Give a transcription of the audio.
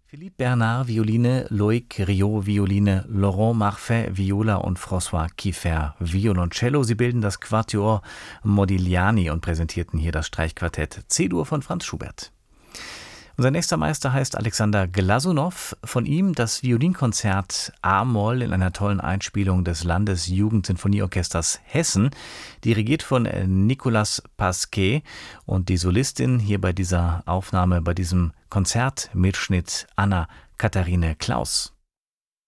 Philippe Bernard Violine, Loïc Riot Violine, Laurent Marfet Viola und François Kiefer Violoncello. Sie bilden das Quatuor Modigliani und präsentierten hier das Streichquartett C-Dur von Franz Schubert. Unser nächster Meister heißt Alexander Glasunow. Von ihm das Violinkonzert A-Moll in einer tollen Einspielung des Landesjugendsinfonieorchesters Hessen, dirigiert von Nicolas Pasquet, und die Solistin hier bei dieser Aufnahme, bei diesem Konzertmitschnitt Anna-Katharine Klaus.